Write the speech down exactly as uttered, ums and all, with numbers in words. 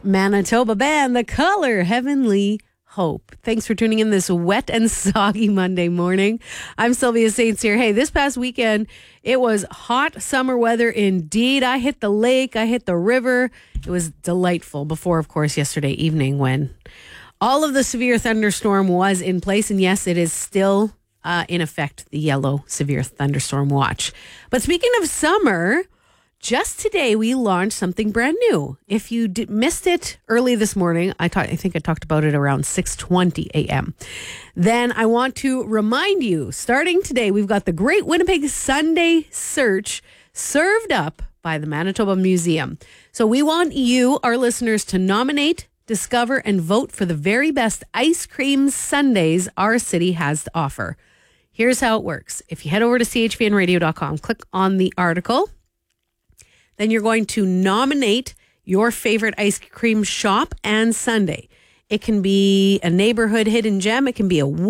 Manitoba band, The Color, Heavenly Hope. Thanks for tuning in this wet and soggy Monday morning. I'm Sylvia Saints here. Hey, this past weekend, it was hot summer weather indeed. I hit the lake, I hit the river. It was delightful before, of course, yesterday evening when all of the severe thunderstorm was in place. And yes, it is still uh, in effect, the yellow severe thunderstorm watch. But speaking of summer, just today, we launched something brand new. If you did, missed it early this morning, I, talk, I think I talked about it around six twenty a.m., then I want to remind you, starting today, we've got the Great Winnipeg Sunday Search served up by the Manitoba Museum. So we want you, our listeners, to nominate, discover, and vote for the very best ice cream sundaes our city has to offer. Here's how it works. If you head over to c h v n radio dot com, click on the article, then you're going to nominate your favorite ice cream shop and sundae. It can be a neighborhood hidden gem. It can be a